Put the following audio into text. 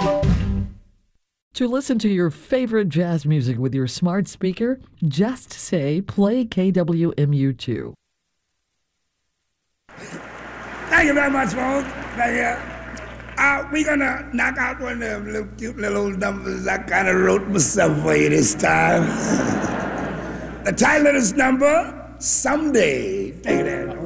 To listen to your favorite jazz music with your smart speaker, just say play KWMU2. Thank you very much, folks. Thank you. We're going to knock out one of them little cute little old numbers I kind of wrote myself for you this time. The title of this number, Someday. Take it out.